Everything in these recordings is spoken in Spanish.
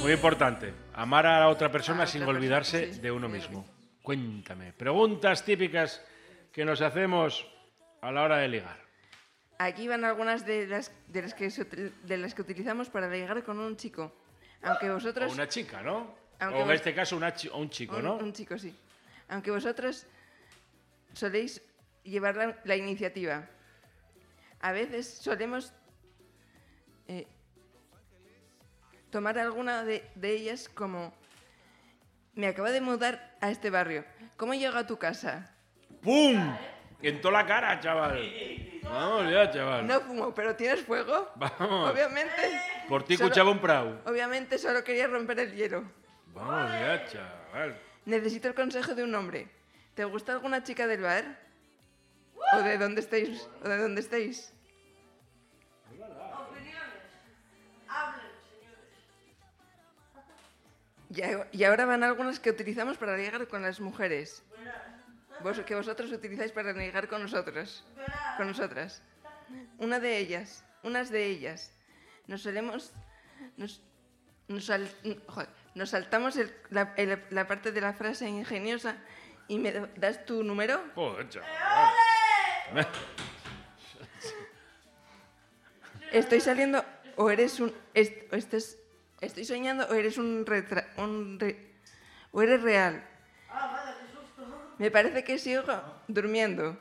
Muy importante. Amar a la otra persona sin otra olvidarse persona, sí, de uno sí, mismo. Cuéntame. Preguntas típicas que nos hacemos a la hora de ligar. Aquí van algunas de las que utilizamos para ligar con un chico. Aunque O vosotros... una chica, ¿no? Aunque O en vos- este caso un chico, ¿no? Un chico, sí. Aunque vosotros soléis llevar la iniciativa. A veces solemos tomar alguna de ellas como: me acabo de mudar a este barrio. ¿Cómo llego a tu casa? ¡Pum! En toda la cara, chaval. Vamos ya, chaval. No fumo, pero ¿tienes fuego? Vamos. Obviamente. Por ti solo- escuchaba un prau. Obviamente solo quería romper el hielo. Vamos ya, chaval. Necesito el consejo de un hombre. ¿Te gusta alguna chica del bar? ¿O de dónde estáis? ¿O de dónde estáis? Y ahora van algunas que utilizamos para ligar con las mujeres. Que vosotros utilizáis para ligar con nosotros. Con nosotras. Unas de ellas. Nos saltamos la parte de la frase ingeniosa y me das tu número. Joder, chaval. Estoy saliendo o eres un... Estoy soñando o eres o eres real. Me parece que sigo durmiendo.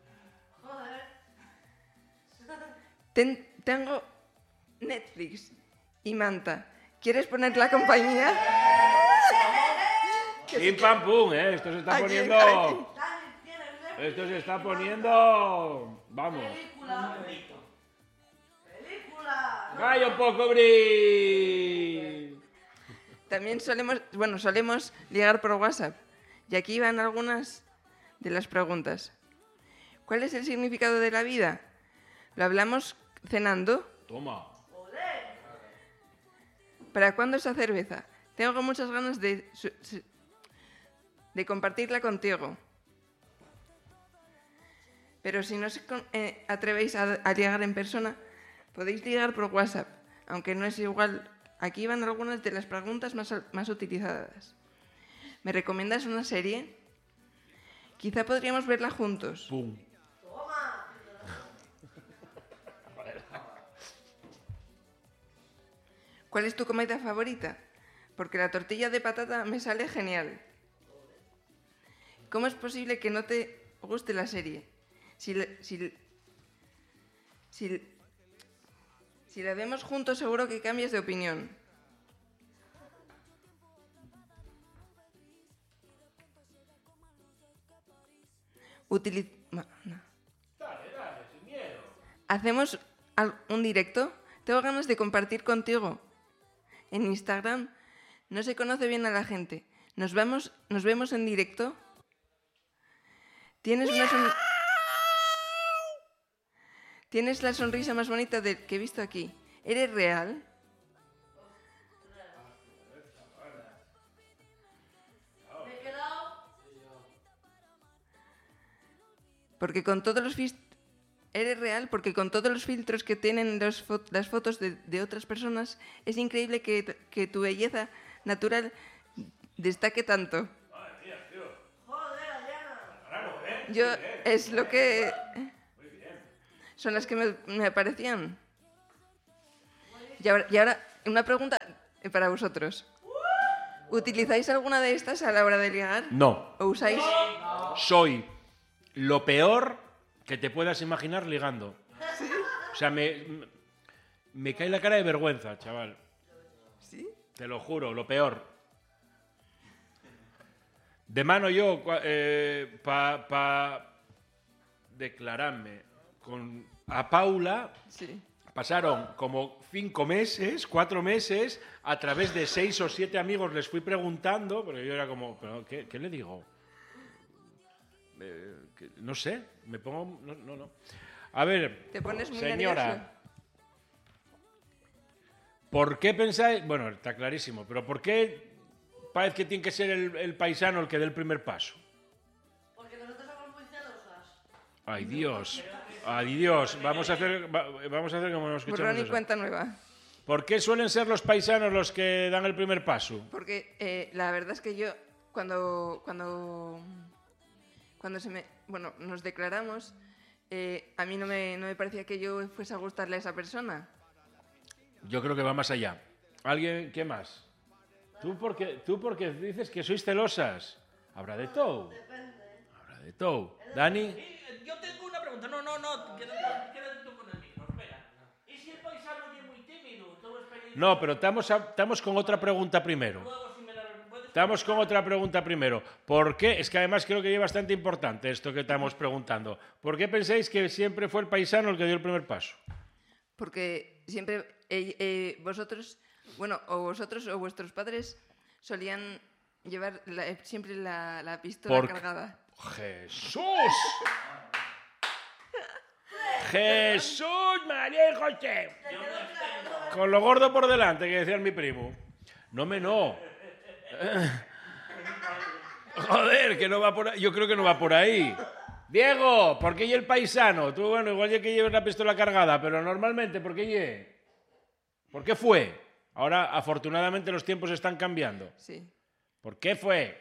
Tengo Netflix y manta. ¿Quieres poner la compañía? Pim pam pum, ¿eh? Esto se está Aquí, poniendo... aquí. Esto se está poniendo... Vamos. ¡Calla un poco, Bri! También solemos ligar por WhatsApp. Y aquí van algunas de las preguntas. ¿Cuál es el significado de la vida? ¿Lo hablamos cenando? Toma. ¿Para cuándo esa cerveza? Tengo muchas ganas de compartirla contigo. Pero si no os atrevéis a ligar en persona, podéis ligar por WhatsApp, aunque no es igual. Aquí van algunas de las preguntas más utilizadas. ¿Me recomiendas una serie? Quizá podríamos verla juntos. Pum. ¿Cuál es tu comida favorita? Porque la tortilla de patata me sale genial. ¿Cómo es posible que no te guste la serie? Si la vemos juntos, seguro que cambias de opinión. No. Dale, sin miedo. ¿Hacemos un directo? Tengo ganas de compartir contigo. En Instagram no se conoce bien a la gente. ¿Nos vemos en directo? Tienes la sonrisa más bonita que he visto aquí. ¿Eres real? Porque con todos los ¿Eres real? Porque con todos los filtros que tienen las fotos de otras personas, es increíble que tu belleza natural destaque tanto. Yo, es lo que... Son las que me parecían. Y ahora, una pregunta para vosotros. ¿Utilizáis alguna de estas a la hora de ligar? No. ¿O usáis? Soy lo peor que te puedas imaginar ligando. ¿Sí? O sea, me cae la cara de vergüenza, chaval. ¿Sí? Te lo juro, lo peor. De mano yo, pa declararme a Paula, Sí. pasaron como 5 meses, 4 meses, a través de 6 o 7 amigos les fui preguntando, porque yo era como, ¿pero qué le digo? No sé, me pongo... No. A ver, Te pones muy señora, nervioso. ¿por qué pensáis...? Bueno, está clarísimo, pero ¿por qué parece que tiene que ser el paisano el que dé el primer paso? Porque nosotros somos muy celosas. Ay, Dios. Vamos a hacer como nos escuchamos Borrón y eso. cuenta nueva. ¿Por qué suelen ser los paisanos los que dan el primer paso? Porque la verdad es que yo, cuando nos declaramos, a mí no me parecía que yo fuese a gustarle a esa persona. Yo creo que va más allá. ¿Alguien? ¿Qué más? ¿Tú porque dices que sois celosas? Habrá de todo. Habrá de todo. ¿Dani? Yo tengo una pregunta. No. Quédate tú con el micro. Espera. ¿Y si el paisano es muy tímido? No, pero estamos con otra pregunta primero. Estamos con otra pregunta primero. ¿Por qué? Es que además creo que es bastante importante esto que estamos preguntando. ¿Por qué pensáis que siempre fue el paisano el que dio el primer paso? Porque siempre vosotros o vuestros padres solían llevar siempre la pistola cargada. ¡Jesús! ¡Jesús, María y José! Con lo gordo por delante, que decía mi primo. No. Joder, que no va por ahí. Yo creo que no va por ahí. Diego, ¿por qué y el paisano? Tú, bueno, igual ya que lleves la pistola cargada, pero normalmente, ¿por qué ye? ¿Por qué fue? Ahora, afortunadamente, los tiempos están cambiando. Sí. ¿Por qué fue?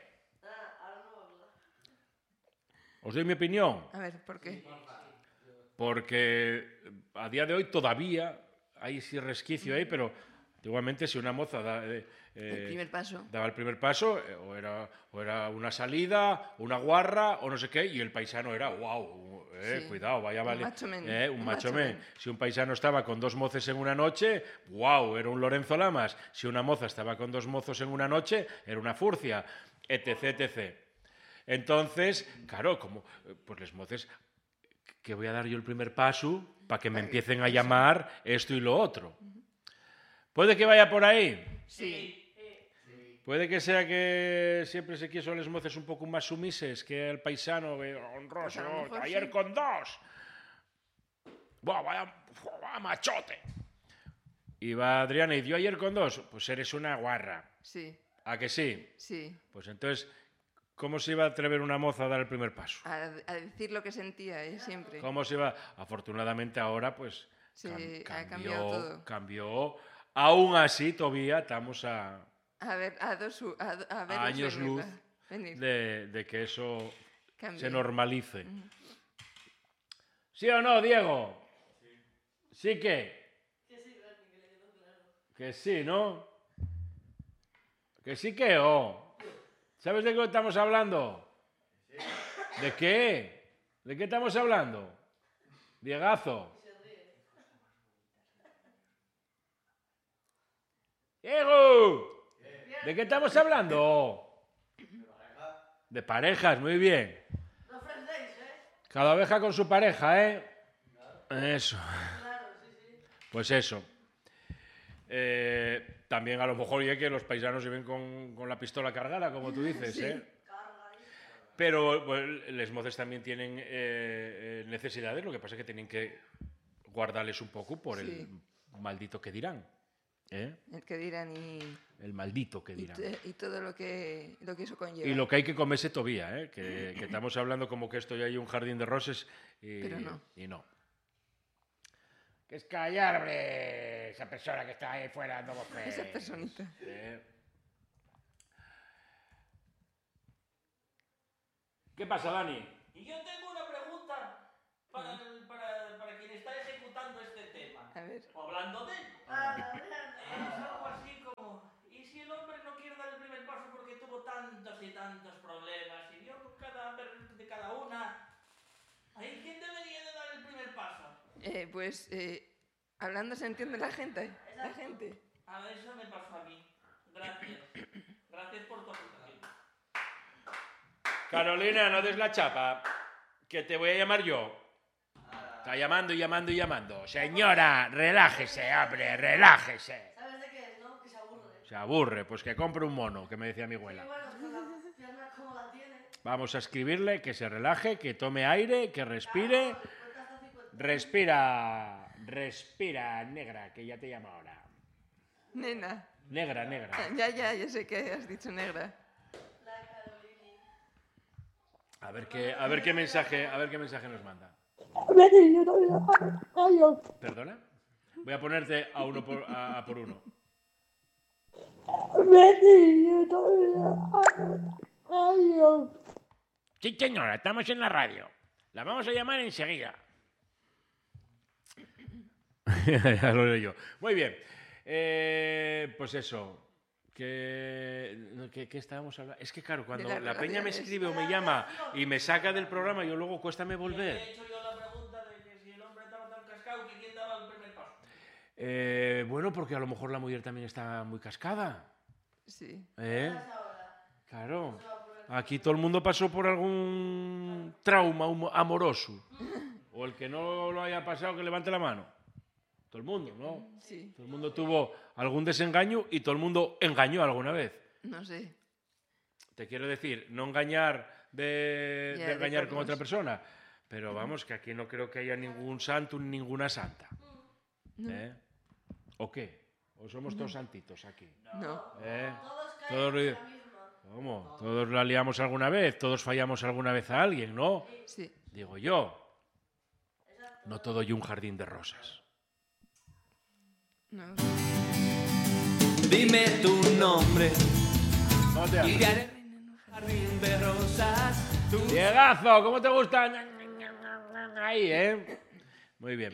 Os doy mi opinión. A ver, ¿por qué? Porque a día de hoy todavía hay ese resquicio ahí, pero antiguamente si una moza el primer paso. daba el primer paso, o era una salida, una guarra, o no sé qué, y el paisano era, wow, Sí. Cuidado, vaya vale. Un macho men. Si un paisano estaba con 2 moces en una noche, wow, era un Lorenzo Lamas. Si una moza estaba con 2 mozos en una noche, era una furcia, etc. Entonces, claro, como pues les moces, que voy a dar yo el primer paso para que me empiecen a llamar esto y lo otro. ¿Puede que vaya por ahí? Sí. Puede que sea que siempre se quiso les moces un poco más sumises que el paisano honroso, Pues ayer sí. con 2. Buah, vaya machote. Y va Adriana y yo ayer con 2. Pues eres una guarra. Sí. ¿A que sí? Sí. Pues entonces, ¿cómo se iba a atrever una moza a dar el primer paso? A decir lo que sentía, siempre. ¿Cómo se iba? Afortunadamente ahora, pues, Ha cambiado todo. cambió. Aún así, todavía estamos a ver años luz venir. de que eso Cambie. se normalice. ¿Sí o no, Diego? ¿Sí que? Que sí, ¿no? Que sí que o. ¿Sabes de qué estamos hablando? ¿De qué? ¿De qué estamos hablando? Diegazo. ¡Diego! ¿De qué estamos hablando? De parejas, muy bien. No ofrecéis, Cada oveja con su pareja, ¿eh? Eso. Pues eso. También a lo mejor ya que los paisanos se ven con la pistola cargada, como tú dices, ¿eh? Pero pues, les moces también tienen necesidades, lo que pasa es que tienen que guardarles un poco por el maldito que dirán. ¿Eh? El que dirán El maldito que dirán. y todo lo que eso conlleva. Y lo que hay que comerse todavía, ¿eh? Que estamos hablando como que esto ya hay un jardín de roses Pero no. Y no. Que es callar, hombre, esa persona que está ahí fuera dando voces. Esa personita. ¿Qué pasa, Dani? Y yo tengo una pregunta para quien está ejecutando este tema. A ver. O hablando de él. Es algo así como, ¿y si el hombre no quiere dar el primer paso porque tuvo tantos y tantos problemas y dio de cada una? ¿Ahí quién debería de dar el primer paso? Hablando se entiende la gente. La gente. A ver, eso me pasó a mí. Gracias. Gracias por tu aportación. Carolina, no des la chapa, que te voy a llamar yo. Está llamando y llamando y llamando. Señora, relájese, hombre, relájese. ¿Sabes de qué es, no? Que se aburre. Se aburre, pues que compre un mono, que me decía mi abuela. Y bueno, con la pierna como la tiene. Vamos a escribirle que se relaje, que tome aire, que respire. Cuenta hasta 50. Respira, negra, que ya te llamo ahora. Nena. Negra. Ya sé que has dicho negra. La Carolini. A ver qué mensaje nos manda. ¿Perdona? Voy a ponerte a uno a por uno. Sí, señora, estamos en la radio. La vamos a llamar enseguida. Ya lo leo yo. Muy bien. Pues eso. ¿Qué estábamos hablando? Es que claro, cuando De las la peña me relaciones. escribe o me llama y me saca del programa, yo luego cuéstame He volver. hecho yo la pregunta de que si el hombre estaba tan cascado que quién daba el primer paso. Bueno, porque a lo mejor la mujer también está muy cascada. Sí. Claro. Aquí todo el mundo pasó por algún trauma amoroso. O el que no lo haya pasado, que levante la mano. Todo el mundo, ¿no? Sí. Todo el mundo tuvo algún desengaño y todo el mundo engañó alguna vez. No sé. Te quiero decir, no engañar de Ya, de engañar con formas. otra persona. Pero vamos, que aquí no creo que haya ningún santo ni ninguna santa. No. ¿Eh? ¿O qué? ¿O somos todos santitos aquí? No. ¿Eh? Todos caen Todos, en la misma. ¿Cómo? Todos la liamos alguna vez, todos fallamos alguna vez a alguien, ¿no? Sí. Digo yo. No todo y un jardín de rosas. No. Dime tu nombre ¿Cómo te y llamas? te haré un jardín de rosas. Tú Diegazo, ¿cómo te gusta? Ahí, ¿eh? Muy bien.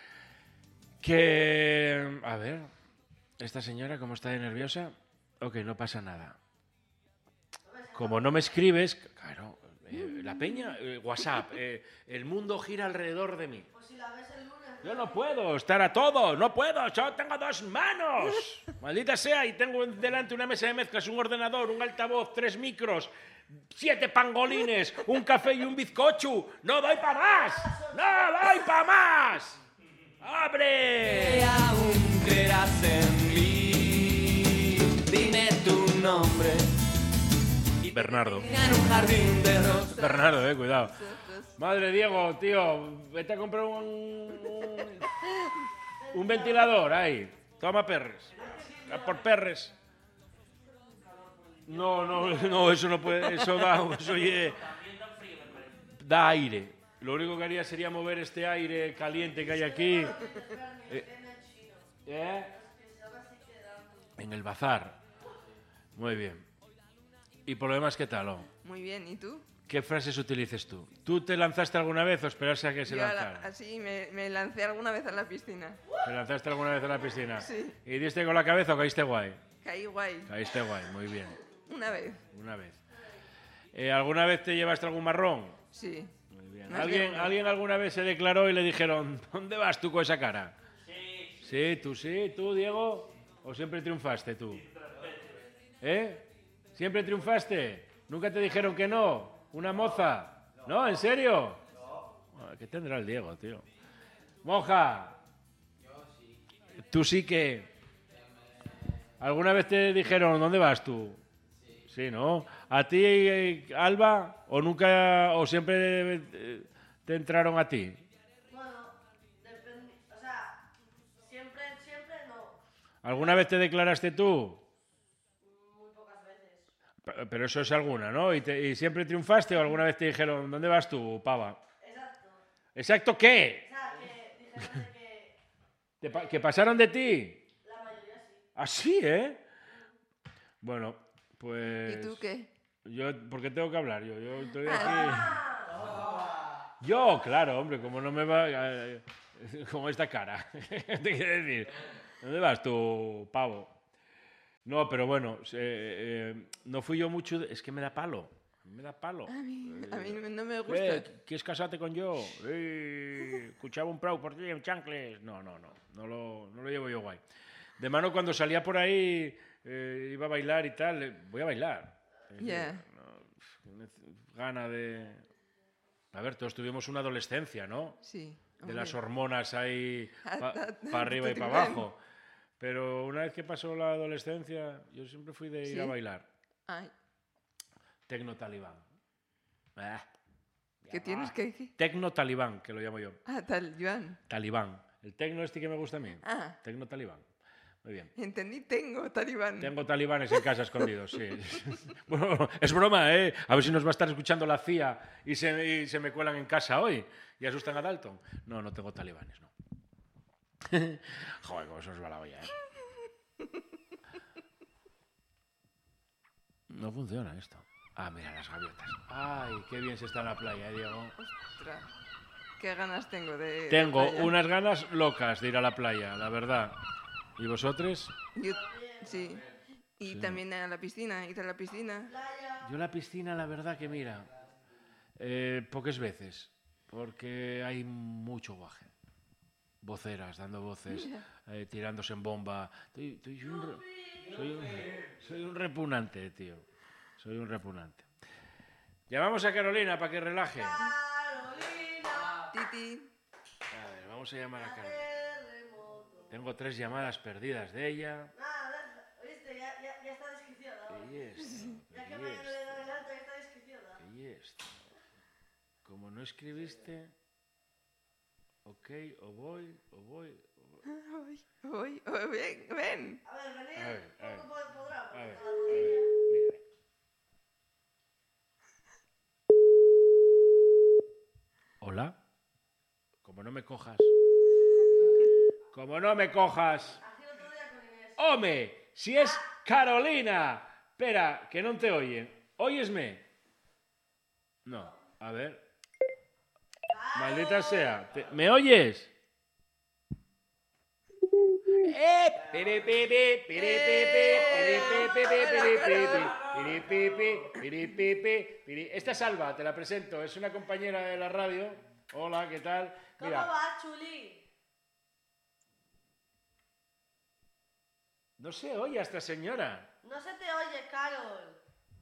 Que... A ver, esta señora, ¿cómo está de nerviosa? Ok, no pasa nada. Como no me escribes, claro, la peña, WhatsApp, el mundo gira alrededor de mí. Pues si la ves el lunes. Yo no puedo estar a todo, no puedo, solo tengo 2 manos. Maldita sea, y tengo delante una mesa de mezclas, un ordenador, un altavoz, 3 micros, 7 pangolines, un café y un bizcocho. ¡No doy para más! ¡No doy para más! ¡Abre! aún creerás en mí. Dime tu nombre. Bernardo. En un jardín de rosas. Bernardo, cuidado. Madre Diego, tío, vete a comprar un ventilador ahí. Toma perres. A por perres. No, eso no puede, eso da aire. Lo único que haría sería mover este aire caliente que hay aquí. En el bazar. Muy bien. Y por lo demás, ¿qué tal? Muy bien. ¿Y tú? ¿Qué frases utilices tú? ¿Tú te lanzaste alguna vez o esperaste a que se Yo lanzara? así me lancé alguna vez a la piscina. ¿Te lanzaste alguna vez a la piscina? Sí. ¿Y diste con la cabeza o caíste guay? Caí guay. Caíste guay, muy bien. Una vez. Una vez. ¿Alguna vez te llevaste algún marrón? Sí. Muy bien. Más bien una. ¿Alguien alguna vez se declaró y le dijeron, ¿dónde vas tú con esa cara? Sí. Sí, tú, Diego? ¿O siempre triunfaste tú? ¿Eh? ¿Siempre triunfaste? ¿Nunca te dijeron que no? ¿Una moza? ¿No? ¿En serio? No. ¿Qué tendrá el Diego, tío? Moja. ¿Tú sí que? ¿Alguna vez te dijeron, ¿dónde vas tú? Sí, ¿no? ¿A ti, Alba? ¿O nunca, o siempre te entraron a ti? Bueno, depende. O sea, siempre no. ¿Alguna vez te declaraste tú? Muy pocas veces. Pero eso es alguna, ¿no? ¿Y siempre triunfaste o alguna vez te dijeron, ¿dónde vas tú, pava? Exacto. ¿Exacto qué? O sea, que dijeron de que ¿Que pasaron de ti? la mayoría sí. Así, ¿eh? Bueno, pues... ¿Y tú qué? Yo, ¿por qué tengo que hablar? Yo estoy aquí... Yo, claro, hombre, como no me va... Como esta cara. Te quiero decir, ¿dónde vas tú, pavo? No, pero bueno, no fui yo mucho... Es que me da palo. Me da palo. A mí no me gusta. ¿Quieres casarte con yo? Escuchaba un prau por ti en chancles. No lo llevo yo guay. De mano, cuando salía por ahí, iba a bailar y tal. Voy a bailar. Ya. Gana de... A ver, todos tuvimos una adolescencia, ¿no? Sí. De hombre. las hormonas ahí para arriba y Te para abajo. Pero una vez que pasó la adolescencia, yo siempre fui de ir ¿Sí? a bailar. Ay, Tecno talibán. ¿qué tienes que decir? Tecno talibán, que lo llamo yo. Tal, Joan. Talibán. El tecno este que me gusta a mí. Ah, Tecno talibán. Muy bien. entendí, tengo talibán. Tengo talibanes en casa escondidos, sí. Bueno, es broma, ¿eh? A ver si nos va a estar escuchando la CIA y se me cuelan en casa hoy y asustan a Dalton. No tengo talibanes, no. Joder, cómo se os va la olla, ¿eh? No funciona esto. Ah, mira las gaviotas. Ay, qué bien se está en la playa, Diego. Ostras, qué ganas tengo de Tengo playa. unas ganas locas de ir a la playa, la verdad. ¿Y vosotros? Sí. Y también a la piscina, ir a la piscina. Yo la piscina, la verdad que mira, pocas veces, porque hay mucho guaje. Voceras, dando voces, tirándose en bomba. Soy un repugnante, tío. Soy un repugnante. Llamamos a Carolina para que relaje. Carolina, Titi. A ver, vamos a llamar a Carolina. terremoto. Tengo 3 llamadas perdidas de ella. Nada, ¿viste? Ya está desquiciada. ¿Qué es esto? Ya que ¿Qué mañana es le dan el alta, ya está desquiciada. ¿Qué es esto? Como no escribiste, ok, o voy. Voy, ven. A ver, venid. A ver, a ver. ¿Cómo podrá? A ver, mira. Hola. Como no me cojas. Como no me cojas. Así el otro día con Inés. ¡Home! Si es Carolina. Espera, que no te oyen. ¿Óyesme? No. A ver. Maldita sea. ¿Me oyes? Esta es Alba, te la presento. Es una compañera de la radio. Hola, ¿qué tal? ¿Cómo Mira, va, Chuli? no se oye a esta señora. No se te oye, Carol.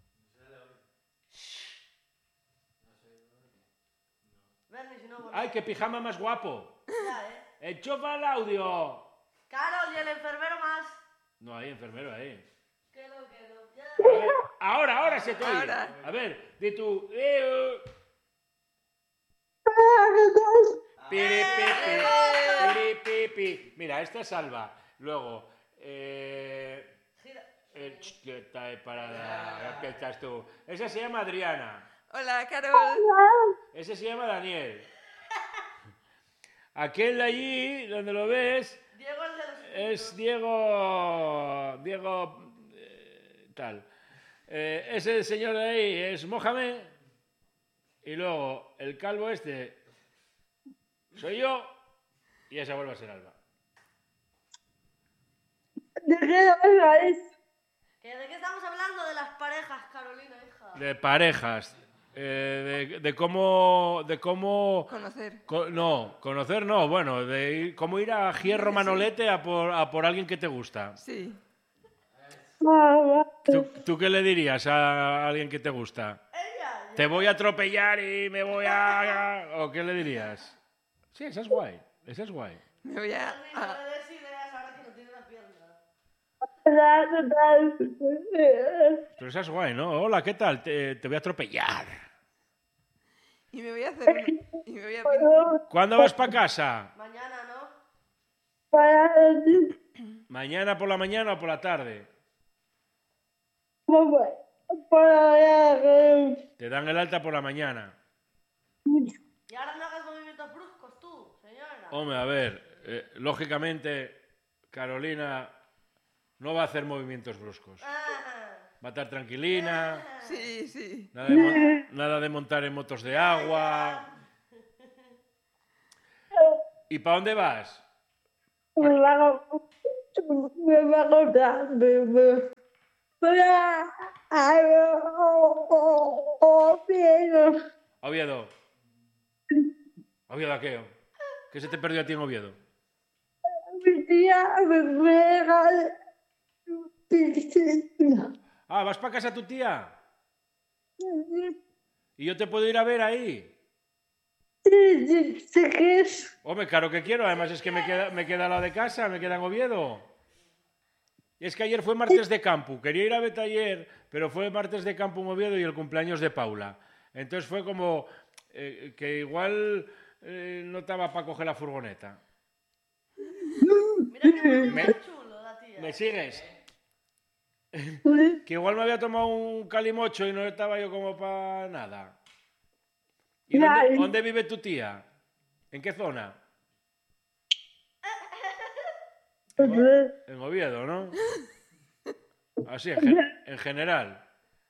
Bernie, si no, bueno. ¡Ay, qué pijama más guapo! Ya, ¡Enchufa el audio! Carol, ¿y el enfermero más? No hay enfermero ahí. Que no. Ya. A ver, ahora se te oye. Ahora. A ver, di tu. Piripipi. Mira, esta es Alba. Luego, Gira. ¿qué tal parada? ¿Qué estás tú? Esa se llama Adriana. Hola, Carol. Ese se llama Daniel. Aquel de allí, donde lo ves, Diego, el de los... es Diego. Tal. Ese señor de ahí es Mohamed. Y luego el calvo este soy yo. Y esa vuelve a ser Alba. ¿De qué estamos hablando? De las parejas, Carolina, hija. De parejas. De cómo. Conocer. No, conocer no. Bueno, cómo ir a Hierro Manolete a por alguien que te gusta. Sí. ¿Tú qué le dirías a alguien que te gusta? Ella. ¿Te voy a atropellar y me voy a...? ¿O qué le dirías? Sí, esa es guay. Esa es guay. Me voy a... Bernie, no le des ideas ahora que no tiene la pierna. Pero esa es guay, ¿no? Hola, ¿qué tal? Te voy a atropellar. Y me voy a hacer y me voy a pintar. ¿Cuándo vas para casa? Mañana, ¿no? ¿Mañana por la mañana o por la tarde? Te dan el alta por la mañana. Y ahora no hagas movimientos bruscos tú, señora. Hombre, a ver, lógicamente Carolina no va a hacer movimientos bruscos. Ah, Va a estar tranquilina, Sí. nada de montar en motos de agua. ¿Y para dónde vas? A Oviedo. ¿Oviedo a qué? ¿Qué se te perdió a ti en Oviedo? Ah, ¿vas para casa de tu tía? ¿Y yo te puedo ir a ver ahí? Hombre, claro que quiero. Además es que me queda la de casa, me queda en Oviedo. Y es que ayer fue martes de campo. Quería ir a verte ayer, pero fue martes de campo en Oviedo y el cumpleaños de Paula. Entonces fue como que igual no estaba para coger la furgoneta. mira qué muñeco chulo la tía. ¿Me sigues? Que igual me había tomado un calimocho y no estaba yo como para nada. ¿Y dónde vive tu tía? ¿En qué zona? En Oviedo, ¿no? Así, en general.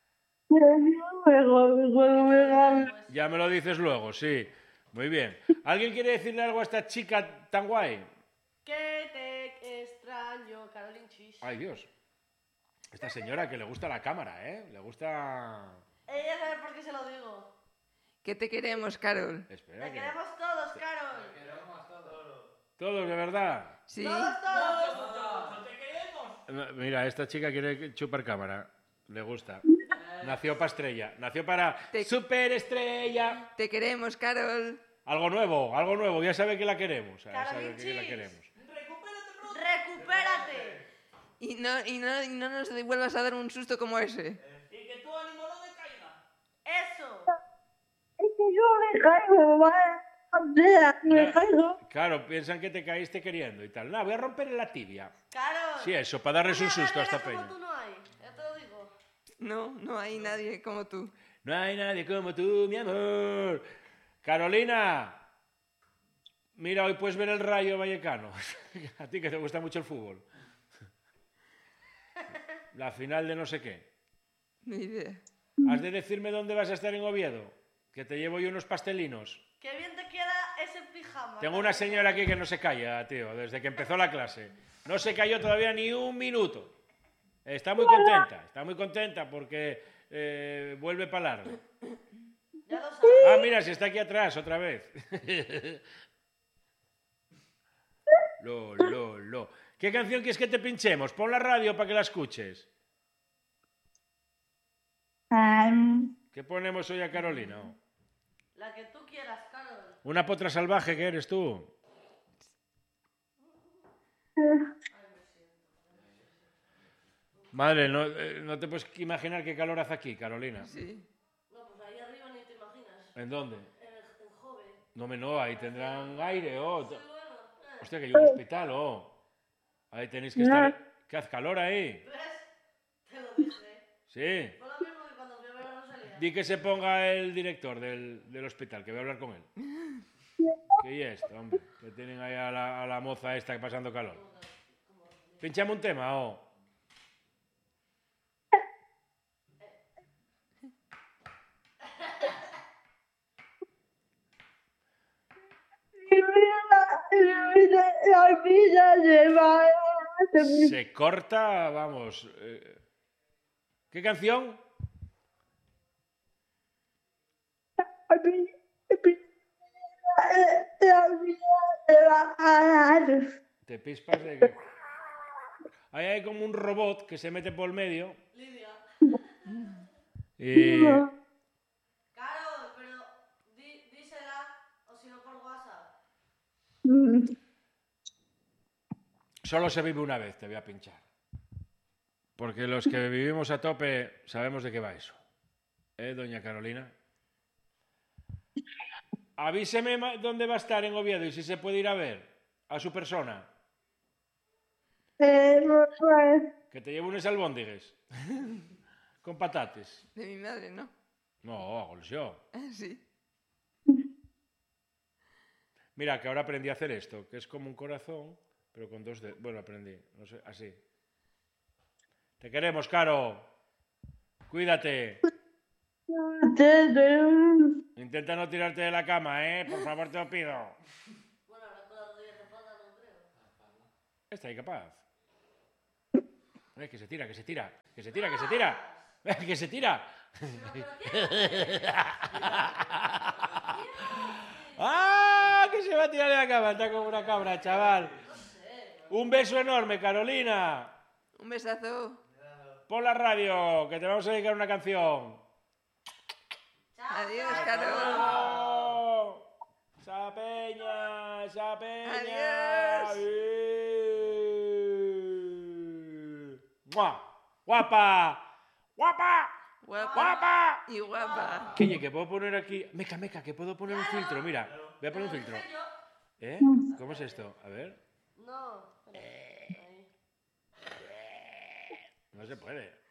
Ya me lo dices luego, sí. Muy bien. ¿Alguien quiere decirle algo a esta chica tan guay? Que te extraño, Carolyn Chis. Ay, Dios. Esta señora que le gusta la cámara, ¿eh? Le gusta... Ella sabe por qué se lo digo. Que te queremos, Carol. Espera, Te que... queremos todos, Carol. ¿Todos, de verdad? Sí. Todos. ¡Te queremos! Mira, esta chica quiere chupar cámara. Le gusta. Nació para estrella. Nació para superestrella. Te queremos, Carol. Algo nuevo. Ya sabe que la queremos. Ya sabe que la queremos. ¡Recupérate pronto! Recupérate. Y no nos vuelvas a dar un susto como ese. Y que tu ánimo no decaiga. Eso. Claro, piensan que te caíste queriendo y tal. No, voy a romper la tibia. Carol. Sí, eso, para darles un Una susto a esta guerrera peña. como tú no hay. Ya te lo digo. No hay nadie como tú. No hay nadie como tú, mi amor. Carolina, mira, hoy puedes ver el Rayo Vallecano. A ti que te gusta mucho el fútbol. La final de no sé qué. Ni idea. Has de decirme dónde vas a estar en Oviedo, que te llevo yo unos pastelinos. Qué bien te queda ese pijama. Tengo una señora aquí que no se calla, tío, desde que empezó la clase. No se cayó todavía ni un minuto. Está muy contenta porque vuelve para largo. Ya lo sabes. Ah, mira, si está aquí atrás otra vez. Lo. ¿Qué canción quieres que te pinchemos? Pon la radio para que la escuches. ¿Qué ponemos hoy a Carolina? La que tú quieras, Carol. Una potra salvaje que eres tú. Madre, no te puedes imaginar qué calor hace aquí, Carolina. Sí. No, pues ahí arriba ni te imaginas. ¿En dónde? En Jove. No, ahí tendrán aire, oh. Sí, bueno. Hostia, que hay un hospital, oh. Ahí tenéis que estar... ¿Qué hace calor ahí? ¿Ves? Te lo dije. Sí. Fue lo mismo que cuando fui a ver a Rosalía. Di que se ponga el director del hospital, que voy a hablar con él. ¿Qué es esto, hombre? Que tienen ahí a la moza esta pasando calor. Pinchame un tema, oh. Se corta, vamos. ¿Qué canción? Te pispas de que... Ahí hay como un robot que se mete por el medio Lidia. y... Carol, pero dísela o si no por WhatsApp. Solo se vive una vez, te voy a pinchar. Porque los que vivimos a tope sabemos de qué va eso. Doña Carolina? Avíseme dónde va a estar en Oviedo y si se puede ir a ver a su persona. Que te lleve unos albóndigues. Con patates. De mi madre, ¿no? No, golseo. Sí. Mira, que ahora aprendí a hacer esto, que es como un corazón, pero con dos dedos. Bueno, aprendí, no sé, así. Te queremos, Caro. Cuídate. Intenta no tirarte de la cama, ¿eh? Por favor, te lo pido. Bueno, ahora con la rodilla tapada no creo. Está ahí capaz. Que se tira. Que se tira. Que se tira. ¡Ah! Que se va a tirar de la cama. Está como una cabra, chaval. Un beso enorme, Carolina. Un besazo. Pon la radio, que te vamos a dedicar una canción. Adiós, Carol. ¡Oh! ¡Sapeña! Adiós. ¡Mua! ¡Guapa! Guapa. ¡Guapa! Y guapa. Que puedo poner aquí... Meca, que puedo poner un filtro, mira. Voy a poner un filtro. ¿Eh? ¿Cómo es esto? A ver. No. Ahí. No se puede.